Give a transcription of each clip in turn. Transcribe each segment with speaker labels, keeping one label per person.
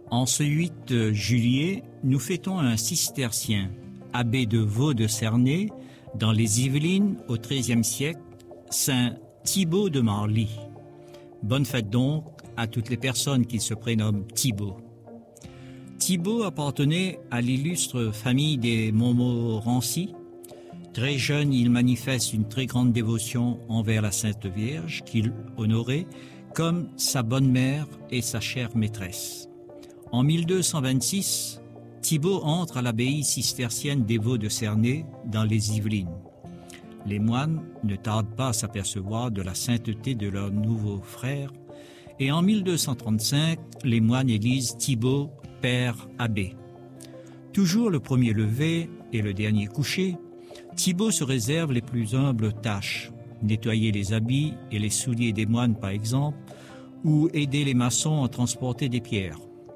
Speaker 1: En ce 8 juillet, nous fêtons un cistercien, abbé de Vaux de Cernay, dans les Yvelines au XIIIe siècle, Saint Thibaut de Marly. Bonne fête donc à toutes les personnes qui se prénomment Thibaut. Thibaut appartenait à l'illustre famille des Montmorency. Très jeune, il manifeste une très grande dévotion envers la Sainte Vierge qu'il honorait comme sa bonne mère et sa chère maîtresse. En 1226, Thibaut entre à l'abbaye cistercienne des Vaux de Cernay dans les Yvelines. Les moines ne tardent pas à s'apercevoir de la sainteté de leur nouveau frère et en 1235, les moines élisent Thibaut père abbé. Toujours le premier lever et le dernier coucher, Thibaut se réserve les plus humbles tâches, nettoyer les habits et les souliers des moines par exemple, ou aider les maçons à transporter des pierres.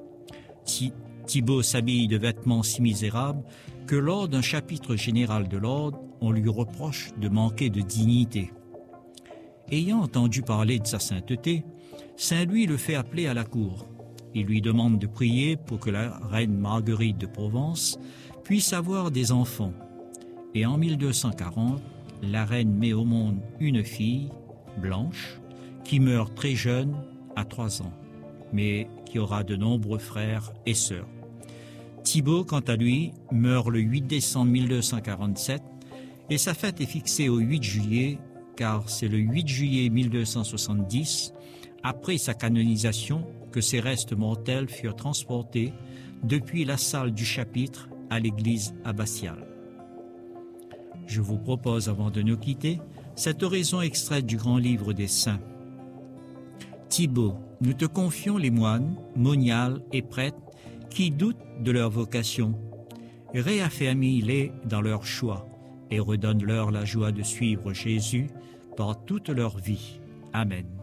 Speaker 1: Thibaut s'habille de vêtements si misérables que lors d'un chapitre général de l'ordre, on lui reproche de manquer de dignité. Ayant entendu parler de sa sainteté, Saint Louis le fait appeler à la cour. Il lui demande de prier pour que la reine Marguerite de Provence puisse avoir des enfants. Et en 1240, la reine met au monde une fille, Blanche, qui meurt très jeune, à 3 ans, mais qui aura de nombreux frères et sœurs. Thibaut, quant à lui, meurt le 8 décembre 1247 et sa fête est fixée au 8 juillet, car c'est le 8 juillet 1270, après sa canonisation, que ses restes mortels furent transportés depuis la salle du chapitre à l'église abbatiale. Je vous propose, avant de nous quitter, cette oraison extraite du grand livre des saints. Thibaut, nous te confions les moines, moniales et prêtres qui doutent de leur vocation. Réaffermis-les dans leur choix et redonne-leur la joie de suivre Jésus par toute leur vie. Amen.